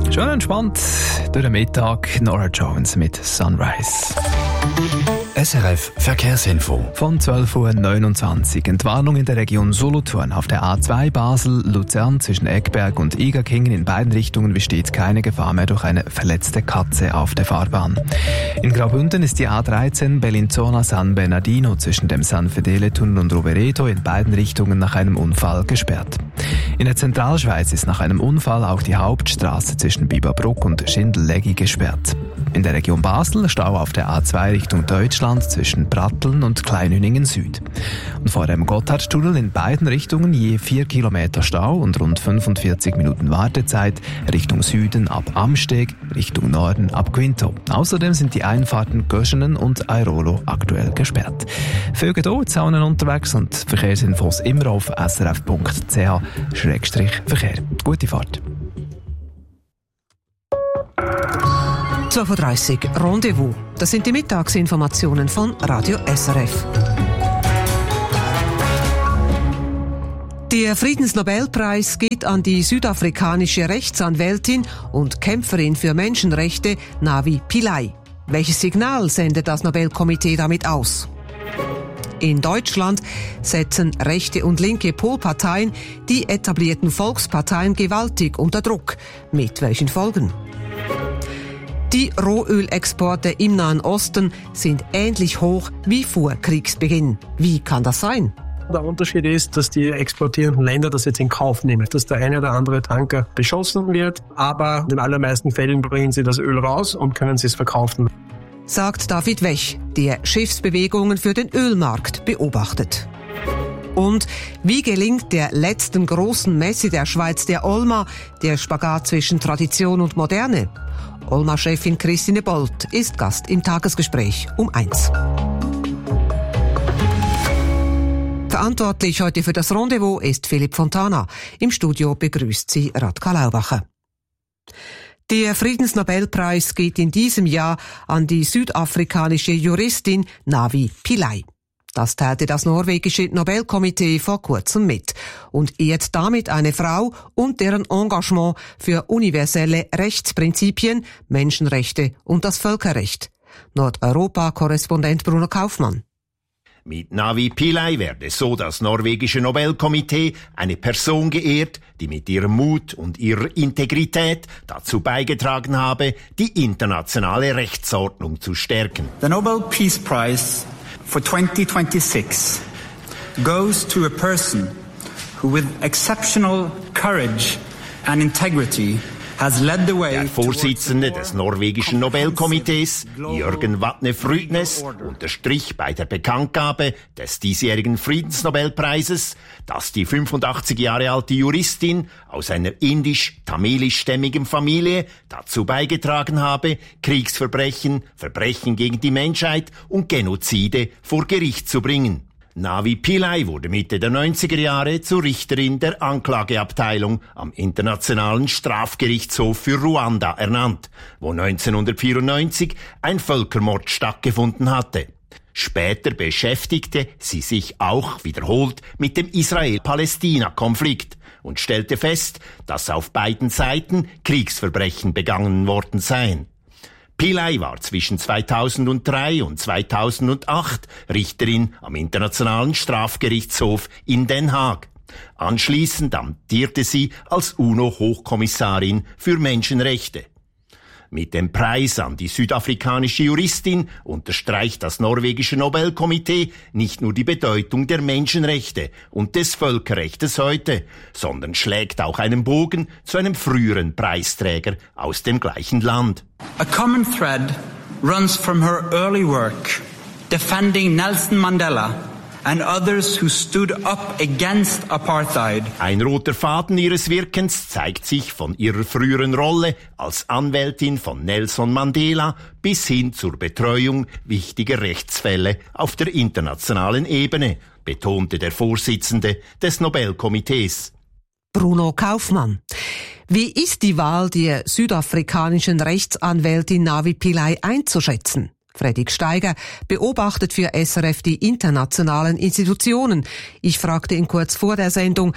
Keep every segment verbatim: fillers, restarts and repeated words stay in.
Schön entspannt durch den Mittag. Norah Jones mit Sunrise. S R F Verkehrsinfo. Von zwölf Uhr neunundzwanzig. Entwarnung in der Region Solothurn. Auf der A zwei Basel-Luzern zwischen Egberg und Igerkingen in beiden Richtungen besteht keine Gefahr mehr durch eine verletzte Katze auf der Fahrbahn. In Graubünden ist die A dreizehn Bellinzona-San Bernardino zwischen dem San Fedele-Tunnel und Rovereto in beiden Richtungen nach einem Unfall gesperrt. In der Zentralschweiz ist nach einem Unfall auch die Hauptstraße zwischen Bieberbruck und Schindelleggi gesperrt. In der Region Basel Stau auf der A zwei Richtung Deutschland zwischen Pratteln und Kleinhüningen Süd. Und vor dem Gotthardtunnel in beiden Richtungen je vier Kilometer Stau und rund fünfundvierzig Minuten Wartezeit Richtung Süden ab Amsteg, Richtung Norden ab Quinto. Außerdem sind die Einfahrten Göschenen und Airolo aktuell gesperrt. Folgt auch Zaunen unterwegs und Verkehrsinfos immer auf s r f punkt c h schrägstrich verkehr. Gute Fahrt. zwölf Uhr dreißig Rendezvous. Das sind die Mittagsinformationen von Radio S R F. Der Friedensnobelpreis geht an die südafrikanische Rechtsanwältin und Kämpferin für Menschenrechte Navi Pillay. Welches Signal sendet das Nobelkomitee damit aus? In Deutschland setzen rechte und linke Polparteien die etablierten Volksparteien gewaltig unter Druck. Mit welchen Folgen? Die Rohölexporte im Nahen Osten sind ähnlich hoch wie vor Kriegsbeginn. Wie kann das sein? Der Unterschied ist, dass die exportierenden Länder das jetzt in Kauf nehmen, dass der eine oder andere Tanker beschossen wird, aber in den allermeisten Fällen bringen sie das Öl raus und können es verkaufen. Sagt David Wech, der Schiffsbewegungen für den Ölmarkt beobachtet. Und wie gelingt der letzten großen Messe der Schweiz, der Olma, der Spagat zwischen Tradition und Moderne? Olma-Chefin Christine Bolt ist Gast im Tagesgespräch um eins. Verantwortlich heute für das Rendezvous ist Philipp Fontana. Im Studio begrüßt sie Radka Laubacher. Der Friedensnobelpreis geht in diesem Jahr an die südafrikanische Juristin Navi Pillay. Das teilte das norwegische Nobelkomitee vor kurzem mit und ehrt damit eine Frau und deren Engagement für universelle Rechtsprinzipien, Menschenrechte und das Völkerrecht. Nordeuropa-Korrespondent Bruno Kaufmann. Mit Navi Pillay werde so das norwegische Nobelkomitee eine Person geehrt, die mit ihrem Mut und ihrer Integrität dazu beigetragen habe, die internationale Rechtsordnung zu stärken. The Nobel Peace Prize for twenty twenty-six goes to a person who with exceptional courage and integrity has led the way. Der Vorsitzende des norwegischen Nobelkomitees, Jørgen Vatne Frydnes, unterstrich bei der Bekanntgabe des diesjährigen Friedensnobelpreises, dass die fünfundachtzig Jahre alte Juristin aus einer indisch-tamilischstämmigen Familie dazu beigetragen habe, Kriegsverbrechen, Verbrechen gegen die Menschheit und Genozide vor Gericht zu bringen. Navi Pillay wurde Mitte der neunziger Jahre zur Richterin der Anklageabteilung am Internationalen Strafgerichtshof für Ruanda ernannt, wo neunzehnhundertvierundneunzig ein Völkermord stattgefunden hatte. Später beschäftigte sie sich auch wiederholt mit dem Israel-Palästina-Konflikt und stellte fest, dass auf beiden Seiten Kriegsverbrechen begangen worden seien. Pillay war zwischen zweitausenddrei und zweitausendacht Richterin am Internationalen Strafgerichtshof in Den Haag. Anschließend amtierte sie als UNO-Hochkommissarin für Menschenrechte. Mit dem Preis an die südafrikanische Juristin unterstreicht das norwegische Nobelkomitee nicht nur die Bedeutung der Menschenrechte und des Völkerrechts heute, sondern schlägt auch einen Bogen zu einem früheren Preisträger aus dem gleichen Land. A common thread runs from her early work defending Nelson Mandela and others who stood up against apartheid. Ein roter Faden ihres Wirkens zeigt sich von ihrer früheren Rolle als Anwältin von Nelson Mandela bis hin zur Betreuung wichtiger Rechtsfälle auf der internationalen Ebene, betonte der Vorsitzende des Nobelkomitees. Bruno Kaufmann. Wie ist die Wahl der südafrikanischen Rechtsanwältin Navi Pillay einzuschätzen? Fredrik Steiger beobachtet für S R F die internationalen Institutionen. Ich fragte ihn kurz vor der Sendung,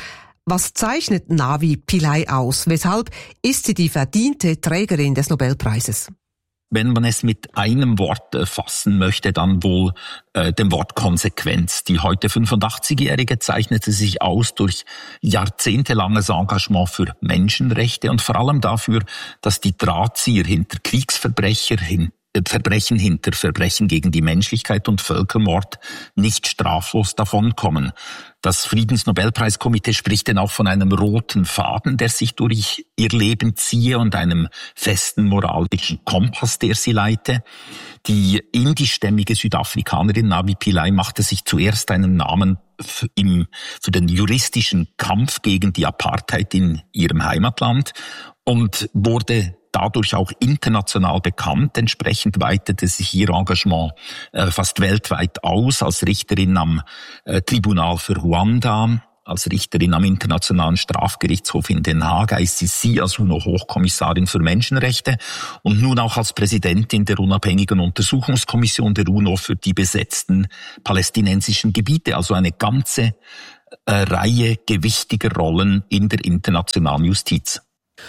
Was zeichnet Navi Pillay aus? Weshalb ist sie die verdiente Trägerin des Nobelpreises? Wenn man es mit einem Wort äh, fassen möchte, dann wohl äh, dem Wort Konsequenz. Die heute fünfundachtzigjährige zeichnete sich aus durch jahrzehntelanges Engagement für Menschenrechte und vor allem dafür, dass die Drahtzieher hinter Kriegsverbrecher, hin, äh, Verbrechen hinter Verbrechen gegen die Menschlichkeit und Völkermord nicht straflos davonkommen. Das Friedensnobelpreiskomitee spricht denn auch von einem roten Faden, der sich durch ihr Leben ziehe und einem festen moralischen Kompass, der sie leite. Die indischstämmige Südafrikanerin Navi Pillay machte sich zuerst einen Namen für, im, für den juristischen Kampf gegen die Apartheid in ihrem Heimatland und wurde dadurch auch international bekannt. Entsprechend weitete sich ihr Engagement äh, fast weltweit aus, als Richterin am äh, Tribunal für Ruanda, als Richterin am Internationalen Strafgerichtshof in Den Haag, I C C, als UNO-Hochkommissarin für Menschenrechte und nun auch als Präsidentin der unabhängigen Untersuchungskommission der UNO für die besetzten palästinensischen Gebiete, also eine ganze äh, Reihe gewichtiger Rollen in der internationalen Justiz.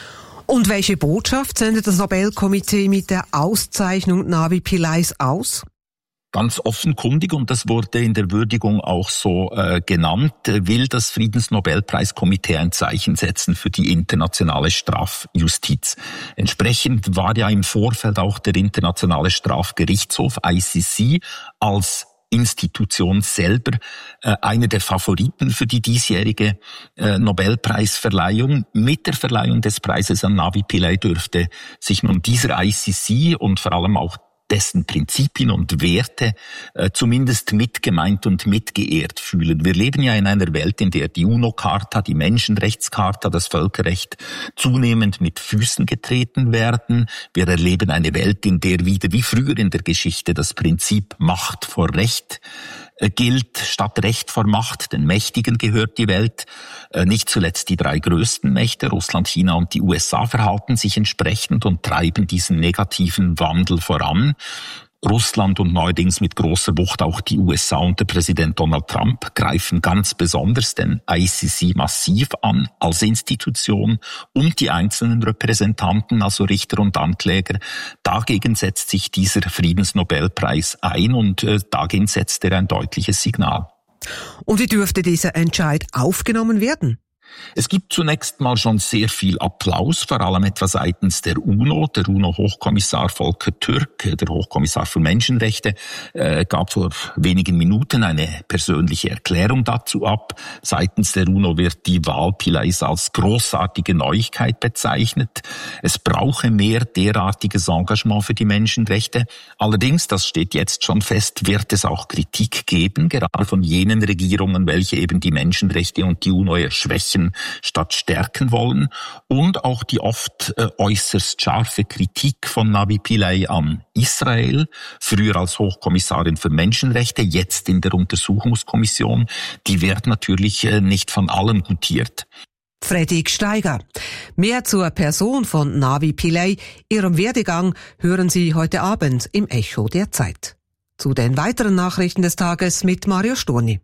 Und welche Botschaft sendet das Nobelkomitee mit der Auszeichnung Navi Pillays aus? Ganz offenkundig, und das wurde in der Würdigung auch so äh, genannt, will das Friedensnobelpreiskomitee ein Zeichen setzen für die internationale Strafjustiz. Entsprechend war ja im Vorfeld auch der Internationale Strafgerichtshof I C C als Institution selber äh, einer der Favoriten für die diesjährige äh, Nobelpreisverleihung. Mit der Verleihung des Preises an Navi Pillay dürfte sich nun dieser I C C und vor allem auch dessen Prinzipien und Werte äh, zumindest mitgemeint und mitgeehrt fühlen. Wir leben ja in einer Welt, in der die UNO-Charta, die Menschenrechtscharta, das Völkerrecht zunehmend mit Füßen getreten werden. Wir erleben eine Welt, in der wieder wie früher in der Geschichte das Prinzip Macht vor Recht gilt, statt Recht vor Macht. Den Mächtigen gehört die Welt. Nicht zuletzt die drei größten Mächte, Russland, China und die U S A, verhalten sich entsprechend und treiben diesen negativen Wandel voran. Russland und neuerdings mit großer Wucht auch die U S A unter Präsident Donald Trump greifen ganz besonders den I C C massiv an als Institution und die einzelnen Repräsentanten, also Richter und Ankläger. Dagegen setzt sich dieser Friedensnobelpreis ein und äh, dagegen setzt er ein deutliches Signal. Und wie dürfte dieser Entscheid aufgenommen werden? Es gibt zunächst mal schon sehr viel Applaus, vor allem etwa seitens der UNO. Der UNO-Hochkommissar Volker Türk, der Hochkommissar für Menschenrechte, äh, gab vor wenigen Minuten eine persönliche Erklärung dazu ab. Seitens der UNO wird die Wahl Pillays als großartige Neuigkeit bezeichnet. Es brauche mehr derartiges Engagement für die Menschenrechte. Allerdings, das steht jetzt schon fest, wird es auch Kritik geben, gerade von jenen Regierungen, welche eben die Menschenrechte und die UNO erschwächen statt stärken wollen, und auch die oft äh, äußerst scharfe Kritik von Navi Pillay an Israel, früher als Hochkommissarin für Menschenrechte, jetzt in der Untersuchungskommission, die wird natürlich äh, nicht von allen gutiert. Fredrik Steiger. Mehr zur Person von Navi Pillay, ihrem Werdegang, hören Sie heute Abend im Echo der Zeit. Zu den weiteren Nachrichten des Tages mit Mario Sturni.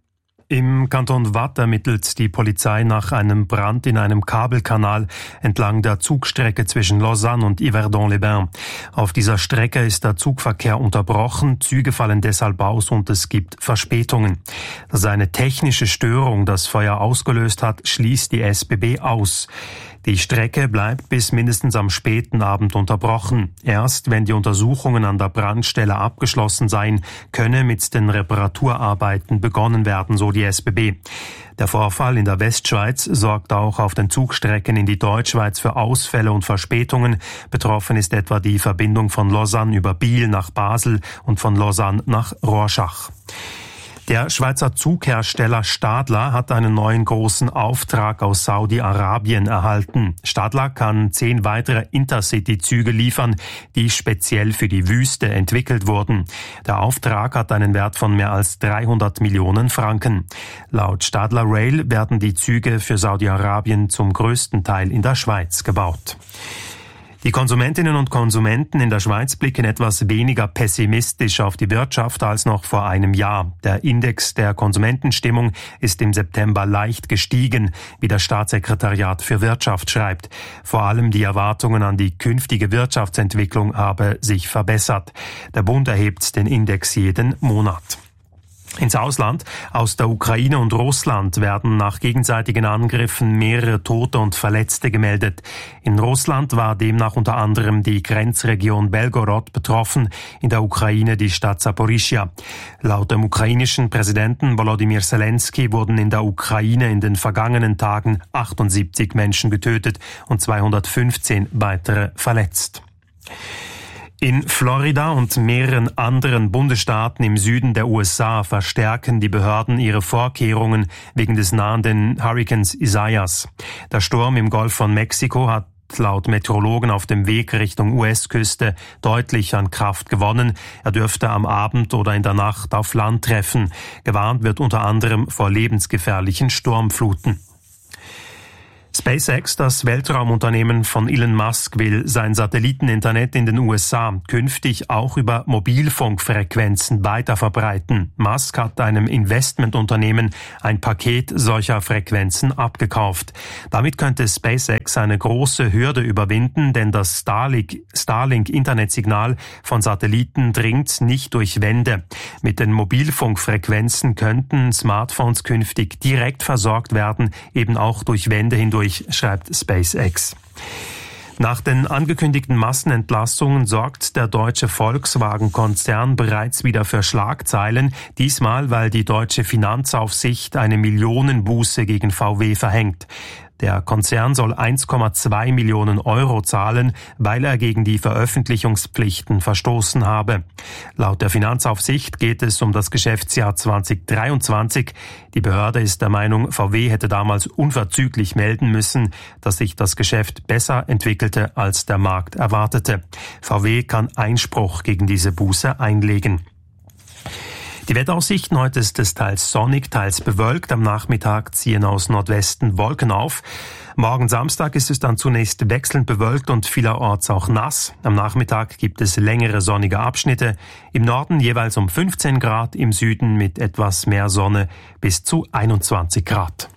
Im Kanton Waadt ermittelt die Polizei nach einem Brand in einem Kabelkanal entlang der Zugstrecke zwischen Lausanne und Yverdon-les-Bains. Auf dieser Strecke ist der Zugverkehr unterbrochen, Züge fallen deshalb aus und es gibt Verspätungen. Dass eine technische Störung das Feuer ausgelöst hat, schließt die S B B aus. Die Strecke bleibt bis mindestens am späten Abend unterbrochen. Erst wenn die Untersuchungen an der Brandstelle abgeschlossen seien, könne mit den Reparaturarbeiten begonnen werden, so die S B B. Der Vorfall in der Westschweiz sorgt auch auf den Zugstrecken in die Deutschschweiz für Ausfälle und Verspätungen. Betroffen ist etwa die Verbindung von Lausanne über Biel nach Basel und von Lausanne nach Rorschach. Der Schweizer Zughersteller Stadler hat einen neuen großen Auftrag aus Saudi-Arabien erhalten. Stadler kann zehn weitere Intercity-Züge liefern, die speziell für die Wüste entwickelt wurden. Der Auftrag hat einen Wert von mehr als dreihundert Millionen Franken. Laut Stadler Rail werden die Züge für Saudi-Arabien zum größten Teil in der Schweiz gebaut. Die Konsumentinnen und Konsumenten in der Schweiz blicken etwas weniger pessimistisch auf die Wirtschaft als noch vor einem Jahr. Der Index der Konsumentenstimmung ist im September leicht gestiegen, wie das Staatssekretariat für Wirtschaft schreibt. Vor allem die Erwartungen an die künftige Wirtschaftsentwicklung habe sich verbessert. Der Bund erhebt den Index jeden Monat. Ins Ausland, aus der Ukraine und Russland werden nach gegenseitigen Angriffen mehrere Tote und Verletzte gemeldet. In Russland war demnach unter anderem die Grenzregion Belgorod betroffen, in der Ukraine die Stadt Saporischschja. Laut dem ukrainischen Präsidenten Volodymyr Zelensky wurden in der Ukraine in den vergangenen Tagen achtundsiebzig Menschen getötet und zweihundertfünfzehn weitere verletzt. In Florida und mehreren anderen Bundesstaaten im Süden der U S A verstärken die Behörden ihre Vorkehrungen wegen des nahenden Hurrikans Isaias. Der Sturm im Golf von Mexiko hat laut Meteorologen auf dem Weg Richtung U S-Küste deutlich an Kraft gewonnen. Er dürfte am Abend oder in der Nacht auf Land treffen. Gewarnt wird unter anderem vor lebensgefährlichen Sturmfluten. SpaceX, das Weltraumunternehmen von Elon Musk, will sein Satelliteninternet in den U S A künftig auch über Mobilfunkfrequenzen weiter verbreiten. Musk hat einem Investmentunternehmen ein Paket solcher Frequenzen abgekauft. Damit könnte SpaceX eine große Hürde überwinden, denn das Starlink, Starlink-Internetsignal von Satelliten dringt nicht durch Wände. Mit den Mobilfunkfrequenzen könnten Smartphones künftig direkt versorgt werden, eben auch durch Wände hindurch, schreibt SpaceX. Nach den angekündigten Massenentlassungen sorgt der deutsche Volkswagen-Konzern bereits wieder für Schlagzeilen, diesmal weil die deutsche Finanzaufsicht eine Millionenbuße gegen V W verhängt. Der Konzern soll eins Komma zwei Millionen Euro zahlen, weil er gegen die Veröffentlichungspflichten verstoßen habe. Laut der Finanzaufsicht geht es um das Geschäftsjahr zweitausenddreiundzwanzig. Die Behörde ist der Meinung, V W hätte damals unverzüglich melden müssen, dass sich das Geschäft besser entwickelte, als der Markt erwartete. V W kann Einspruch gegen diese Buße einlegen. Die Wetteraussichten: heute ist es teils sonnig, teils bewölkt. Am Nachmittag ziehen aus Nordwesten Wolken auf. Morgen Samstag ist es dann zunächst wechselnd bewölkt und vielerorts auch nass. Am Nachmittag gibt es längere sonnige Abschnitte. Im Norden jeweils um fünfzehn Grad, im Süden mit etwas mehr Sonne bis zu einundzwanzig Grad.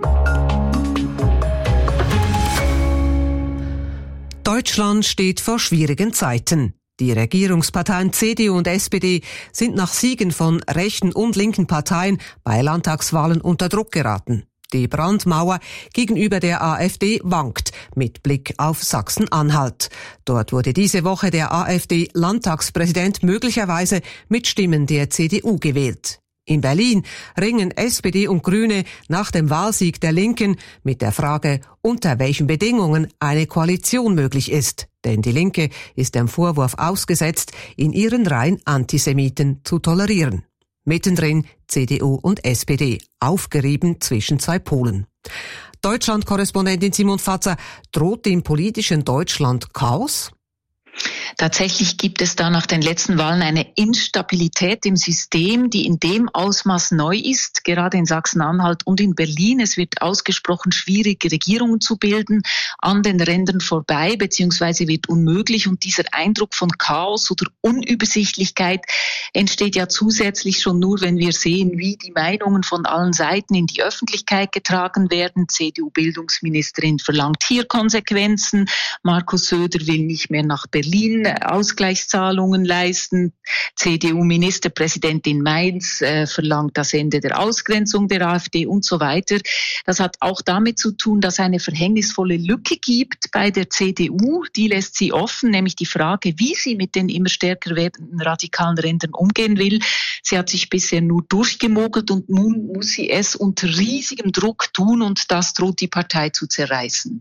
Deutschland steht vor schwierigen Zeiten. Die Regierungsparteien C D U und S P D sind nach Siegen von rechten und linken Parteien bei Landtagswahlen unter Druck geraten. Die Brandmauer gegenüber der AfD wankt mit Blick auf Sachsen-Anhalt. Dort wurde diese Woche der AfD-Landtagspräsident möglicherweise mit Stimmen der C D U gewählt. In Berlin ringen S P D und Grüne nach dem Wahlsieg der Linken mit der Frage, unter welchen Bedingungen eine Koalition möglich ist. Denn die Linke ist dem Vorwurf ausgesetzt, in ihren Reihen Antisemiten zu tolerieren. Mittendrin C D U und S P D, aufgerieben zwischen zwei Polen. Deutschland-Korrespondentin Simon Fatzer, droht dem politischen Deutschland Chaos? Tatsächlich gibt es da nach den letzten Wahlen eine Instabilität im System, die in dem Ausmaß neu ist, gerade in Sachsen-Anhalt und in Berlin. Es wird ausgesprochen schwierig, Regierungen zu bilden, an den Rändern vorbei, beziehungsweise wird unmöglich. Und dieser Eindruck von Chaos oder Unübersichtlichkeit entsteht ja zusätzlich schon nur, wenn wir sehen, wie die Meinungen von allen Seiten in die Öffentlichkeit getragen werden. C D U-Bildungsministerin verlangt hier Konsequenzen. Markus Söder will nicht mehr nach Berlin Ausgleichszahlungen leisten. C D U-Ministerpräsidentin Mainz äh, verlangt das Ende der Ausgrenzung der AfD und so weiter. Das hat auch damit zu tun, dass eine verhängnisvolle Lücke gibt bei der C D U. Die lässt sie offen, nämlich die Frage, wie sie mit den immer stärker werdenden radikalen Rändern umgehen will. Sie hat sich bisher nur durchgemogelt und nun muss sie es unter riesigem Druck tun und das droht die Partei zu zerreißen.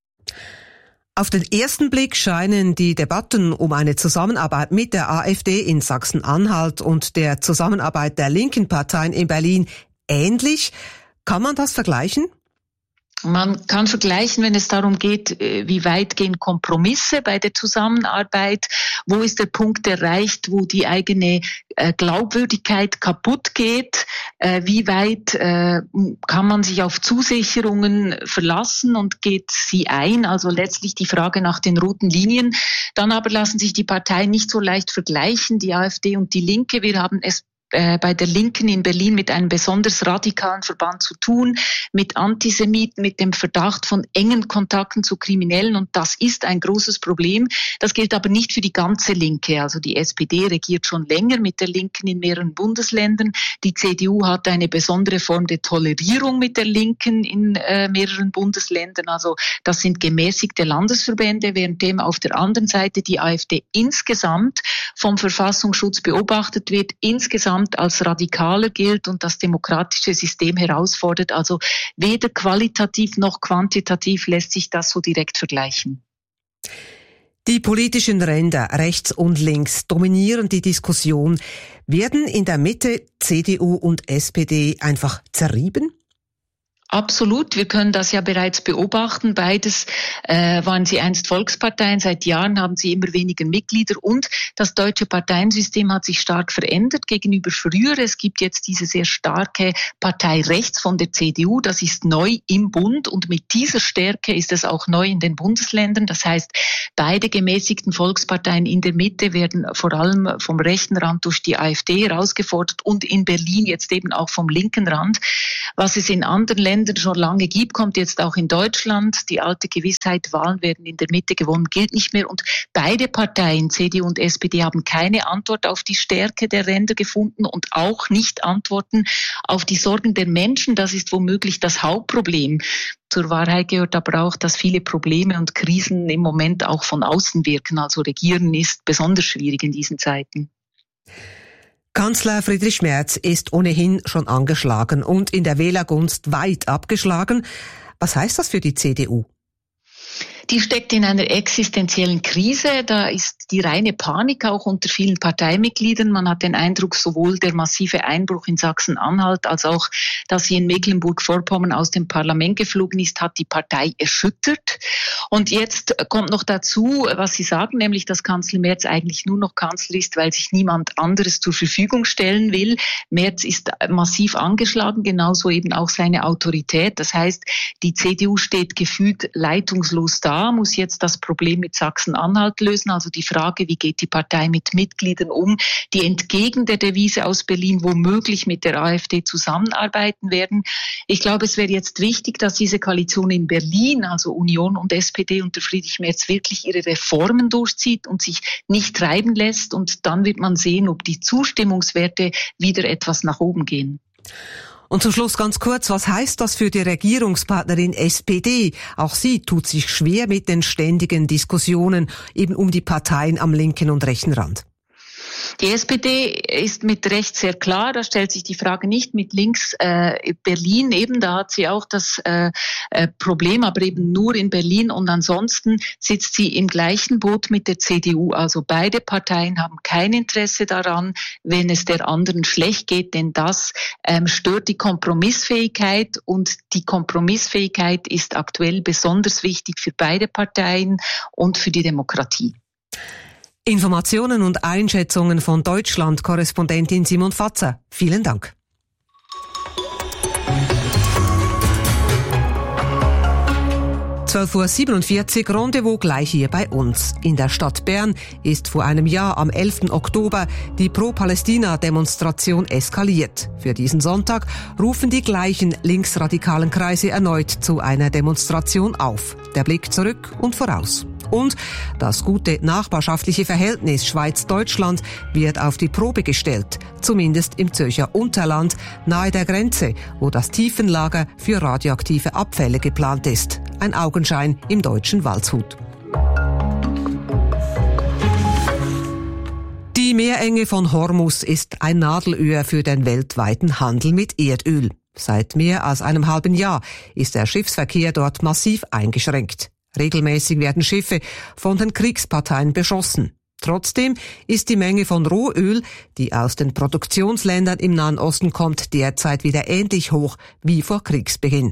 Auf den ersten Blick scheinen die Debatten um eine Zusammenarbeit mit der AfD in Sachsen-Anhalt und der Zusammenarbeit der linken Parteien in Berlin ähnlich. Kann man das vergleichen? Man kann vergleichen, wenn es darum geht, wie weit gehen Kompromisse bei der Zusammenarbeit, wo ist der Punkt erreicht, wo die eigene Glaubwürdigkeit kaputt geht, wie weit kann man sich auf Zusicherungen verlassen und geht sie ein, also letztlich die Frage nach den roten Linien. Dann aber lassen sich die Parteien nicht so leicht vergleichen, die AfD und die Linke. Wir haben es bei der Linken in Berlin mit einem besonders radikalen Verband zu tun, mit Antisemiten, mit dem Verdacht von engen Kontakten zu Kriminellen, und das ist ein großes Problem. Das gilt aber nicht für die ganze Linke. Also die S P D regiert schon länger mit der Linken in mehreren Bundesländern. Die C D U hat eine besondere Form der Tolerierung mit der Linken in äh, mehreren Bundesländern. Also das sind gemäßigte Landesverbände, währenddem auf der anderen Seite die AfD insgesamt vom Verfassungsschutz beobachtet wird, insgesamt als radikaler gilt und das demokratische System herausfordert. Also weder qualitativ noch quantitativ lässt sich das so direkt vergleichen. Die politischen Ränder rechts und links dominieren die Diskussion. Werden in der Mitte C D U und S P D einfach zerrieben? Absolut, wir können das ja bereits beobachten. Beides äh, waren sie einst Volksparteien, seit Jahren haben sie immer weniger Mitglieder und das deutsche Parteiensystem hat sich stark verändert gegenüber früher. Es gibt jetzt diese sehr starke Partei rechts von der C D U, das ist neu im Bund und mit dieser Stärke ist es auch neu in den Bundesländern. Das heißt, beide gemäßigten Volksparteien in der Mitte werden vor allem vom rechten Rand durch die AfD herausgefordert und in Berlin jetzt eben auch vom linken Rand. Was es in anderen Ländern schon lange gibt, kommt jetzt auch in Deutschland. Die alte Gewissheit, Wahlen werden in der Mitte gewonnen, gilt nicht mehr. Und beide Parteien, C D U und S P D, haben keine Antwort auf die Stärke der Ränder gefunden und auch nicht Antworten auf die Sorgen der Menschen. Das ist womöglich das Hauptproblem. Zur Wahrheit gehört aber auch, dass viele Probleme und Krisen im Moment auch von außen wirken. Also Regieren ist besonders schwierig in diesen Zeiten. Kanzler Friedrich Merz ist ohnehin schon angeschlagen und in der Wählergunst weit abgeschlagen. Was heißt das für die C D U? Die steckt in einer existenziellen Krise. Da ist die reine Panik auch unter vielen Parteimitgliedern. Man hat den Eindruck, sowohl der massive Einbruch in Sachsen-Anhalt als auch, dass sie in Mecklenburg-Vorpommern aus dem Parlament geflogen ist, hat die Partei erschüttert. Und jetzt kommt noch dazu, was Sie sagen, nämlich, dass Kanzler Merz eigentlich nur noch Kanzler ist, weil sich niemand anderes zur Verfügung stellen will. Merz ist massiv angeschlagen, genauso eben auch seine Autorität. Das heißt, die C D U steht gefühlt leitungslos da, muss jetzt das Problem mit Sachsen-Anhalt lösen. Also die Frage, wie geht die Partei mit Mitgliedern um, die entgegen der Devise aus Berlin womöglich mit der AfD zusammenarbeiten werden. Ich glaube, es wäre jetzt wichtig, dass diese Koalition in Berlin, also Union und S P D unter Friedrich Merz, wirklich ihre Reformen durchzieht und sich nicht treiben lässt. Und dann wird man sehen, ob die Zustimmungswerte wieder etwas nach oben gehen. Und zum Schluss ganz kurz, was heißt das für die Regierungspartnerin S P D? Auch sie tut sich schwer mit den ständigen Diskussionen eben um die Parteien am linken und rechten Rand. Die S P D ist mit rechts sehr klar, da stellt sich die Frage nicht. Mit links äh, Berlin eben, da hat sie auch das äh, äh, Problem, aber eben nur in Berlin und ansonsten sitzt sie im gleichen Boot mit der C D U. Also beide Parteien haben kein Interesse daran, wenn es der anderen schlecht geht, denn das ähm, stört die Kompromissfähigkeit und die Kompromissfähigkeit ist aktuell besonders wichtig für beide Parteien und für die Demokratie. Informationen und Einschätzungen von Deutschland-Korrespondentin Simon Fatzer. Vielen Dank. zwölf Uhr siebenundvierzig, Rendezvous gleich hier bei uns. In der Stadt Bern ist vor einem Jahr am elften Oktober die Pro-Palästina-Demonstration eskaliert. Für diesen Sonntag rufen die gleichen linksradikalen Kreise erneut zu einer Demonstration auf. Der Blick zurück und voraus. Und das gute nachbarschaftliche Verhältnis Schweiz-Deutschland wird auf die Probe gestellt, zumindest im Zürcher Unterland, nahe der Grenze, wo das Tiefenlager für radioaktive Abfälle geplant ist. Ein Augenschein im deutschen Waldshut. Die Meerenge von Hormuz ist ein Nadelöhr für den weltweiten Handel mit Erdöl. Seit mehr als einem halben Jahr ist der Schiffsverkehr dort massiv eingeschränkt. Regelmäßig werden Schiffe von den Kriegsparteien beschossen. Trotzdem ist die Menge von Rohöl, die aus den Produktionsländern im Nahen Osten kommt, derzeit wieder ähnlich hoch wie vor Kriegsbeginn.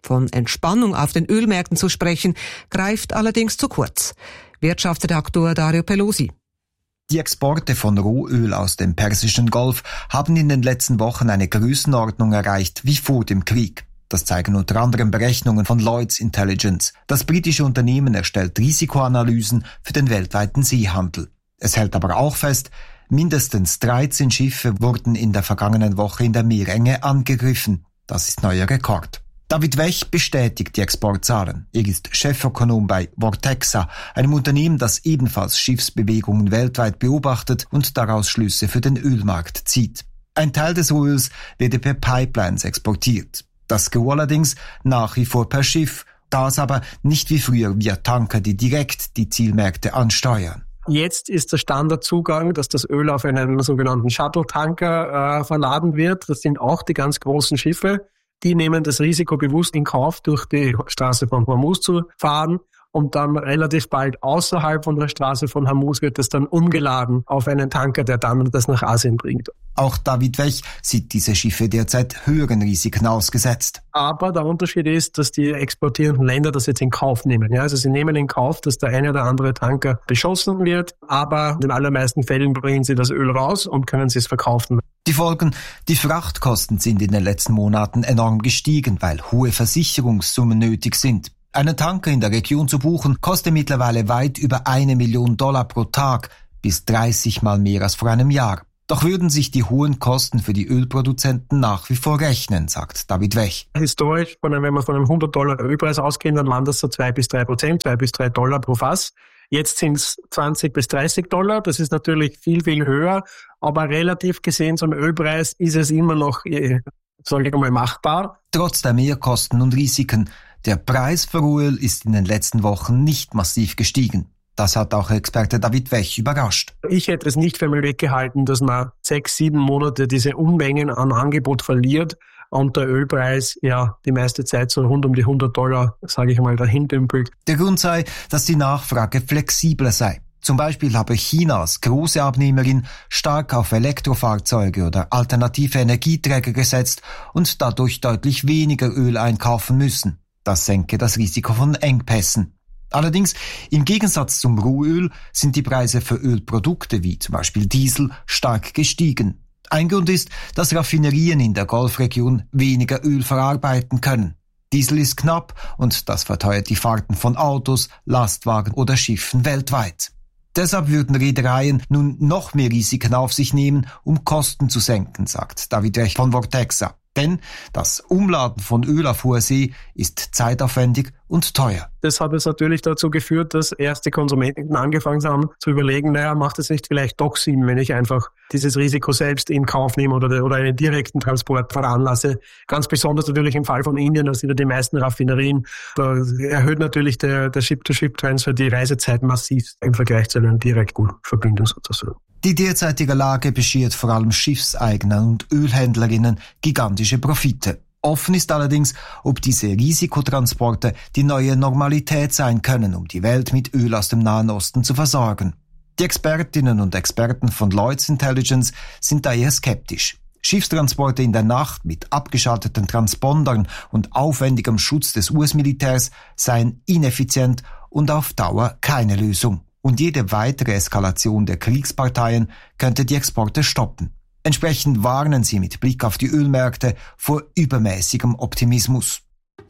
Von Entspannung auf den Ölmärkten zu sprechen, greift allerdings zu kurz. Wirtschaftsredaktor Dario Pelosi. Die Exporte von Rohöl aus dem Persischen Golf haben in den letzten Wochen eine Größenordnung erreicht wie vor dem Krieg. Das zeigen unter anderem Berechnungen von Lloyds Intelligence. Das britische Unternehmen erstellt Risikoanalysen für den weltweiten Seehandel. Es hält aber auch fest, mindestens dreizehn Schiffe wurden in der vergangenen Woche in der Meerenge angegriffen. Das ist neuer Rekord. David Wech bestätigt die Exportzahlen. Er ist Chefökonom bei Vortexa, einem Unternehmen, das ebenfalls Schiffsbewegungen weltweit beobachtet und daraus Schlüsse für den Ölmarkt zieht. Ein Teil des Öls werde per Pipelines exportiert. Das Gros allerdings nach wie vor per Schiff, das aber nicht wie früher via Tanker, die direkt die Zielmärkte ansteuern. Jetzt ist der Standardzugang, dass das Öl auf einen sogenannten Shuttle-Tanker äh, verladen wird. Das sind auch die ganz großen Schiffe. Die nehmen das Risiko bewusst in Kauf, durch die Straße von Hormuz zu fahren. Und dann relativ bald außerhalb von der Straße von Hormuz wird es dann umgeladen auf einen Tanker, der dann das nach Asien bringt. Auch David Wech sieht diese Schiffe derzeit höheren Risiken ausgesetzt. Aber der Unterschied ist, dass die exportierenden Länder das jetzt in Kauf nehmen. Ja, also sie nehmen in Kauf, dass der eine oder andere Tanker beschossen wird, aber in den allermeisten Fällen bringen sie das Öl raus und können sie es verkaufen. Die Folgen: Die Frachtkosten sind in den letzten Monaten enorm gestiegen, weil hohe Versicherungssummen nötig sind. Einen Tanker in der Region zu buchen, kostet mittlerweile weit über eine Million Dollar pro Tag, bis dreißig Mal mehr als vor einem Jahr. Doch würden sich die hohen Kosten für die Ölproduzenten nach wie vor rechnen, sagt David Wech. Historisch, wenn wir von einem hundert Dollar Ölpreis ausgehen, dann waren das so zwei bis drei Prozent, zwei bis drei Dollar pro Fass. Jetzt sind es zwanzig bis dreißig Dollar. Das ist natürlich viel, viel höher. Aber relativ gesehen zum Ölpreis ist es immer noch, sage ich mal, machbar. Trotz der Mehrkosten und Risiken. Der Preis für Rohöl ist in den letzten Wochen nicht massiv gestiegen. Das hat auch Experte David Wech überrascht. Ich hätte es nicht für möglich gehalten, dass man sechs, sieben Monate diese Unmengen an Angebot verliert und der Ölpreis ja die meiste Zeit so rund um die hundert Dollar, sage ich mal, dahin dümpelt. Der Grund sei, dass die Nachfrage flexibler sei. Zum Beispiel habe China als große Abnehmerin stark auf Elektrofahrzeuge oder alternative Energieträger gesetzt und dadurch deutlich weniger Öl einkaufen müssen. Das senke das Risiko von Engpässen. Allerdings, im Gegensatz zum Rohöl sind die Preise für Ölprodukte wie zum Beispiel Diesel stark gestiegen. Ein Grund ist, dass Raffinerien in der Golfregion weniger Öl verarbeiten können. Diesel ist knapp und das verteuert die Fahrten von Autos, Lastwagen oder Schiffen weltweit. Deshalb würden Reedereien nun noch mehr Risiken auf sich nehmen, um Kosten zu senken, sagt David Wech von Vortexa. Denn das Umladen von Öl auf hoher See ist zeitaufwendig und teuer. Das hat es natürlich dazu geführt, dass erste Konsumenten angefangen haben zu überlegen, naja, macht es nicht vielleicht doch Sinn, wenn ich einfach dieses Risiko selbst in Kauf nehme oder, oder einen direkten Transport veranlasse. Ganz besonders natürlich im Fall von Indien, da sind ja die meisten Raffinerien. Da erhöht natürlich der, der Ship-to-Ship-Transfer die Reisezeit massiv im Vergleich zu einer direkten Verbindung sozusagen. Die derzeitige Lage beschert vor allem Schiffseigner und Ölhändlerinnen gigantische Profite. Offen ist allerdings, ob diese Risikotransporte die neue Normalität sein können, um die Welt mit Öl aus dem Nahen Osten zu versorgen. Die Expertinnen und Experten von Lloyds Intelligence sind da eher skeptisch. Schiffstransporte in der Nacht mit abgeschalteten Transpondern und aufwendigem Schutz des U S-Militärs seien ineffizient und auf Dauer keine Lösung. Und jede weitere Eskalation der Kriegsparteien könnte die Exporte stoppen. Entsprechend warnen sie mit Blick auf die Ölmärkte vor übermäßigem Optimismus.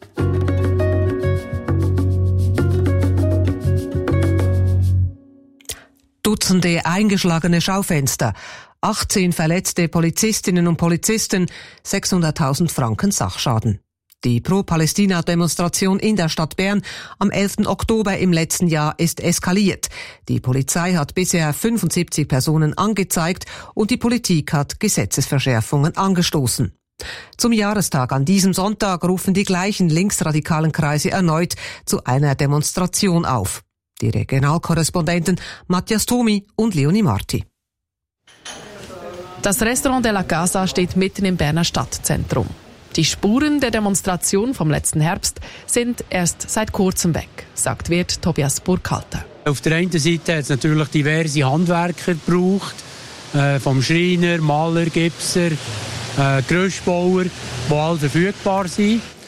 Dutzende eingeschlagene Schaufenster, achtzehn verletzte Polizistinnen und Polizisten, sechshunderttausend Franken Sachschaden. Die Pro-Palästina-Demonstration in der Stadt Bern am elften Oktober im letzten Jahr ist eskaliert. Die Polizei hat bisher fünfundsiebzig Personen angezeigt und die Politik hat Gesetzesverschärfungen angestoßen. Zum Jahrestag an diesem Sonntag rufen die gleichen linksradikalen Kreise erneut zu einer Demonstration auf. Die Regionalkorrespondenten Matthias Thomi und Leonie Marti. Das Restaurant de la Casa steht mitten im Berner Stadtzentrum. Die Spuren der Demonstration vom letzten Herbst sind erst seit kurzem weg, sagt Wirt Tobias Burkhalter. Auf der einen Seite hat es natürlich diverse Handwerker gebraucht, äh, vom Schreiner, Maler, Gipser, äh, Gerüstbauer, die alle verfügbar sind.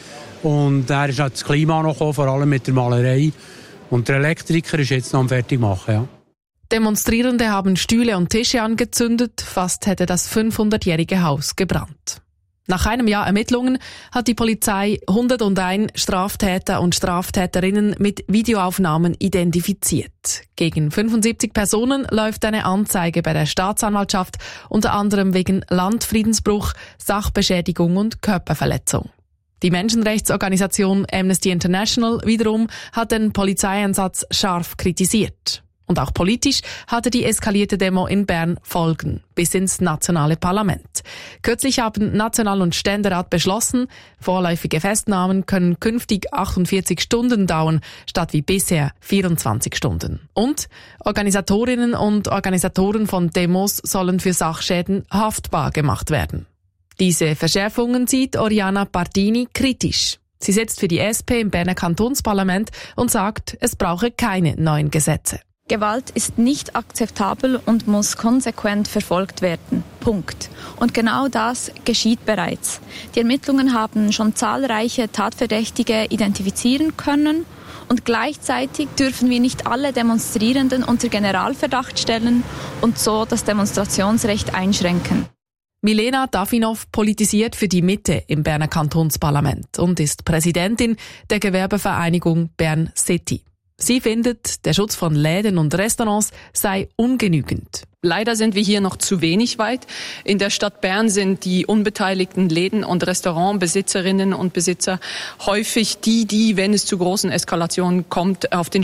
Und er ist auch das Klima noch gekommen, vor allem mit der Malerei. Und der Elektriker ist jetzt noch am Fertigmachen, ja. Demonstrierende haben Stühle und Tische angezündet, fast hätte das fünfhundertjährige Haus gebrannt. Nach einem Jahr Ermittlungen hat die Polizei hunderteins Straftäter und Straftäterinnen mit Videoaufnahmen identifiziert. Gegen fünfundsiebzig Personen läuft eine Anzeige bei der Staatsanwaltschaft, unter anderem wegen Landfriedensbruch, Sachbeschädigung und Körperverletzung. Die Menschenrechtsorganisation Amnesty International wiederum hat den Polizeieinsatz scharf kritisiert. Und auch politisch hatte die eskalierte Demo in Bern Folgen, bis ins nationale Parlament. Kürzlich haben National- und Ständerat beschlossen, vorläufige Festnahmen können künftig achtundvierzig Stunden dauern, statt wie bisher vierundzwanzig Stunden. Und Organisatorinnen und Organisatoren von Demos sollen für Sachschäden haftbar gemacht werden. Diese Verschärfungen sieht Oriana Pardini kritisch. Sie setzt für die S P im Berner Kantonsparlament und sagt, es brauche keine neuen Gesetze. Gewalt ist nicht akzeptabel und muss konsequent verfolgt werden. Punkt. Und genau das geschieht bereits. Die Ermittlungen haben schon zahlreiche Tatverdächtige identifizieren können und gleichzeitig dürfen wir nicht alle Demonstrierenden unter Generalverdacht stellen und so das Demonstrationsrecht einschränken. Milena Dafinov politisiert für die Mitte im Berner Kantonsparlament und ist Präsidentin der Gewerbevereinigung Bern City. Sie findet, der Schutz von Läden und Restaurants sei ungenügend. Leider sind wir hier noch zu wenig weit. In der Stadt Bern sind die unbeteiligten Läden- und Restaurantbesitzerinnen und Besitzer häufig die, die, wenn es zu großen Eskalationen kommt, auf den